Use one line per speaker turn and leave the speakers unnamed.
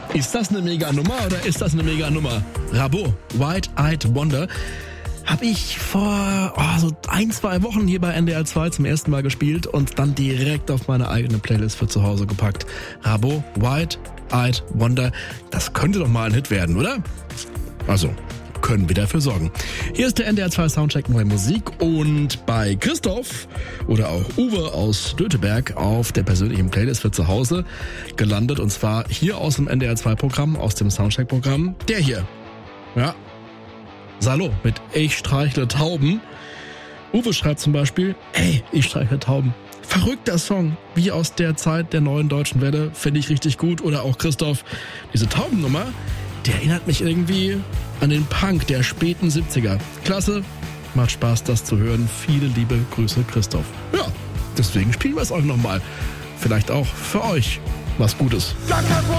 Ist das eine Mega-Nummer oder ist das eine Mega-Nummer? Rabo, White-Eyed Wonder, habe ich vor so 1-2 Wochen hier bei NDR 2 zum ersten Mal gespielt und dann direkt auf meine eigene Playlist für zu Hause gepackt. Rabo, White-Eyed Wonder, das könnte doch mal ein Hit werden, oder? Also, können wir dafür sorgen. Hier ist der NDR 2 Soundcheck Neue Musik und bei Christoph oder auch Uwe aus Döteberg auf der persönlichen Playlist für zu Hause gelandet und zwar hier aus dem NDR 2 Programm, aus dem Soundcheck Programm, der hier. Ja. Salo mit Ich streichle Tauben. Uwe schreibt zum Beispiel, ich streichle Tauben. Verrückter Song, wie aus der Zeit der neuen deutschen Welle, finde ich richtig gut. Oder auch Christoph, diese Taubennummer, der erinnert mich irgendwie an den Punk der späten 70er. Klasse, macht Spaß, das zu hören. Viele liebe Grüße, Christoph. Ja, deswegen spielen wir es euch nochmal. Vielleicht auch für euch was Gutes.